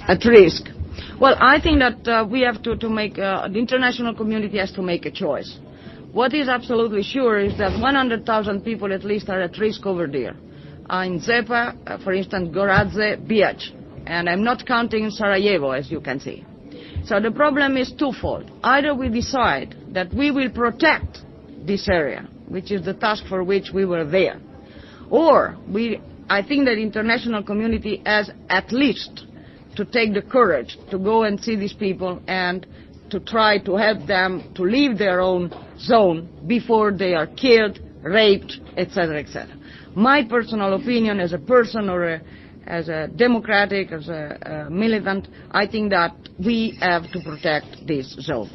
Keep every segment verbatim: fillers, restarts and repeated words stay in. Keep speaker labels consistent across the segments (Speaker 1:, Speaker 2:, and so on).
Speaker 1: at risk. Well, I think that uh, we have to, to make, uh, the international community has to make a choice. What is absolutely sure is that one hundred thousand people at least are at risk over there. Uh, in Zepa, uh, for instance, Gorazde, Biac. And I'm not counting Sarajevo, as you can see. So the problem is twofold. Either we decide that we will protect this area, which is the task for which we were there, or we, I think that the international community has at least to take the courage to go and see these people and to try to help them to leave their own zone before they are killed, raped, et cetera, et cetera. My personal opinion as a person or a, as a democratic, as a, a militant, I think that we have to protect this zone.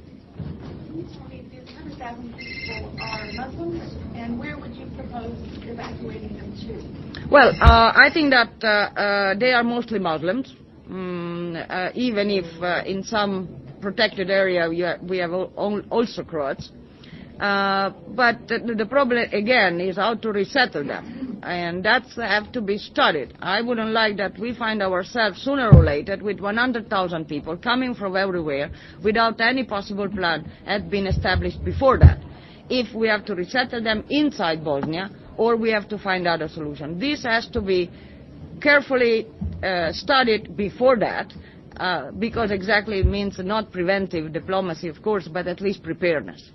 Speaker 2: one hundred thousand people are Muslims, and where would you propose evacuating them to?
Speaker 1: Well, uh, I think that uh, uh, they are mostly Muslims, um, uh, even if uh, in some protected area we, are, we have al also Croats. Uh, but the, the problem again is how to resettle them, and that's have to be studied. I wouldn't like that we find ourselves sooner or later with one hundred thousand people coming from everywhere without any possible plan had been established before that. If we have to resettle them inside Bosnia, or we have to find other solution. This has to be carefully uh, studied before that, uh, because exactly it means not preventive diplomacy, of course, but at least preparedness.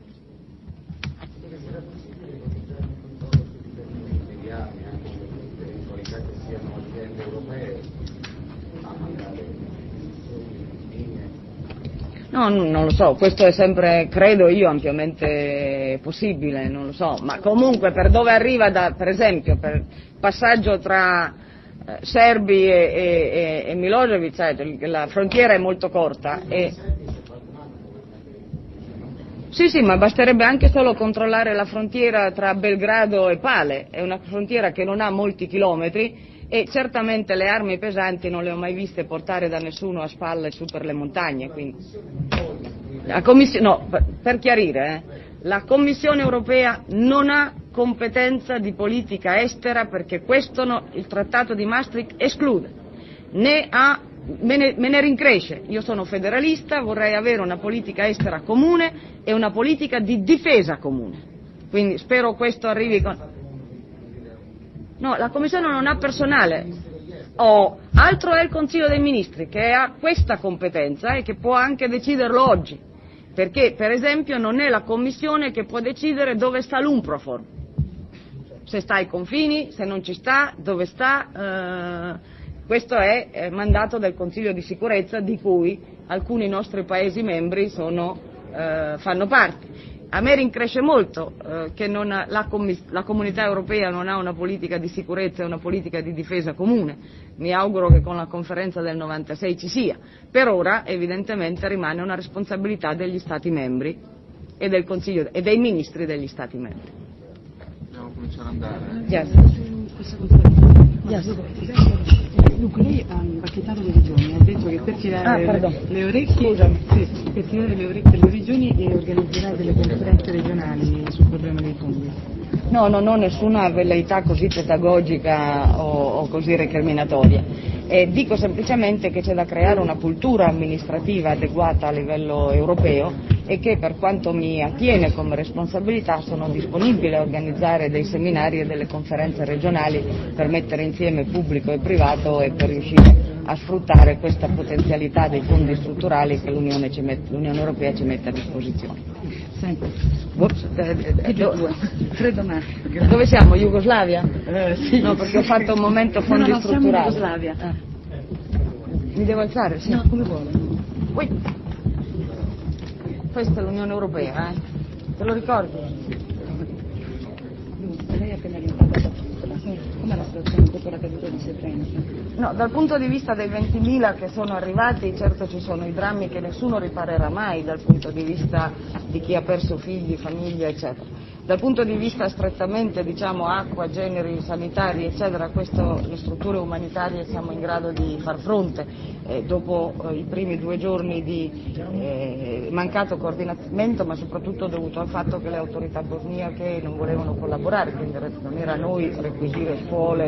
Speaker 1: No, non lo so, questo è sempre, credo io, ampiamente possibile, non lo so, ma comunque per dove arriva, da, per esempio, per passaggio tra eh, serbi e, e, e Milosevic, cioè, la frontiera è molto corta e... Sì, sì, ma basterebbe anche solo controllare la frontiera tra Belgrado e Pale, è una frontiera che non ha molti chilometri e certamente le armi pesanti non le ho mai viste portare da nessuno a spalle su per le montagne. Quindi. La Commissione, no, per chiarire, eh, la Commissione europea non ha competenza di politica estera perché questo no, il Trattato di Maastricht esclude, né ha, me, ne, me ne rincresce. Io sono federalista, vorrei avere una politica estera comune e una politica di difesa comune. Quindi spero questo arrivi con... No, la Commissione non ha personale. Oh, altro è il Consiglio dei Ministri che ha questa competenza e che può anche deciderlo oggi, perché per esempio non è la Commissione che può decidere dove sta l'UNPROFOR, se sta ai confini, se non ci sta, dove sta, eh, questo è eh, mandato del Consiglio di Sicurezza di cui alcuni nostri Paesi membri sono, eh, fanno parte. A me rincresce molto eh, che non ha, la, la Comunità Europea non ha una politica di sicurezza e una politica di difesa comune. Mi auguro che con la conferenza del novantasei ci sia. Per ora evidentemente rimane una responsabilità degli Stati membri e del Consiglio e dei ministri degli Stati membri.
Speaker 3: Dobbiamo cominciare ad andare.
Speaker 1: Yes. Yes.
Speaker 4: Dunque lei ha impacchettato le regioni, ha detto che per tirare
Speaker 1: ah,
Speaker 4: le orecchie, sì, per tirare le orecchie alle regioni e organizzerà delle conferenze regionali sul problema dei fondi.
Speaker 1: No, non ho nessuna velleità così pedagogica o, o così recriminatoria. Eh, dico semplicemente che c'è da creare una cultura amministrativa adeguata a livello europeo e che per quanto mi attiene come responsabilità sono disponibile a organizzare dei seminari e delle conferenze regionali per mettere insieme pubblico e privato e per riuscire a sfruttare questa potenzialità dei fondi strutturali che l'Unione, ci mette, l'Unione Europea ci mette a disposizione.
Speaker 4: Senti,
Speaker 1: Ups, eh, eh, do,
Speaker 4: tre domande.
Speaker 1: Dove siamo? Jugoslavia?
Speaker 4: Eh, sì.
Speaker 1: No, perché ho fatto un momento fondi
Speaker 4: no, no,
Speaker 1: strutturali.
Speaker 4: Siamo in Jugoslavia.
Speaker 1: Eh. Mi devo alzare? Sì.
Speaker 4: No, come vuole.
Speaker 1: Ui. Questa è l'Unione Europea, eh? Te lo ricordi?
Speaker 4: Lei ha appena ricordato com'è la situazione dopo la caduta di Srebrenica?
Speaker 1: No, dal punto di vista dei ventimila che sono arrivati, certo ci sono i drammi che nessuno riparerà mai dal punto di vista di chi ha perso figli, famiglia, eccetera. Dal punto di vista strettamente, diciamo, acqua, generi sanitari, eccetera, questo, le strutture umanitarie siamo in grado di far fronte. Eh, dopo eh, i primi due giorni di eh, mancato coordinamento, ma soprattutto dovuto al fatto che le autorità bosniache non volevano collaborare, quindi non era a noi requisire scuole